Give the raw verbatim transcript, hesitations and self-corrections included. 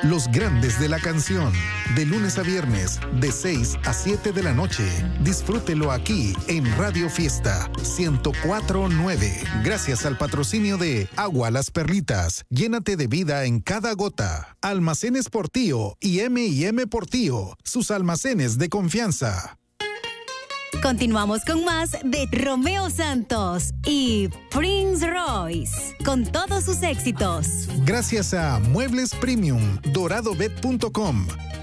Los grandes de la canción, de lunes a viernes, de seis a siete de la noche. Disfrútelo aquí en Radio Fiesta ciento cuatro punto nueve. Gracias al patrocinio de Agua Las Perlitas. Llénate de vida en cada gota. Almacenes Portillo y eme y eme Portillo, sus almacenes de confianza. Continuamos con más de Romeo Santos y Prince Royce, con todos sus éxitos. Gracias a Muebles Premium, doradobet punto com,